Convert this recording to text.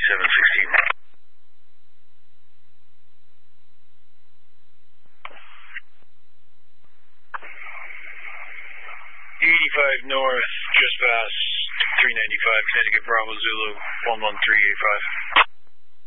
716. 85 north, just past 395, Connecticut Bravo Zulu 11385.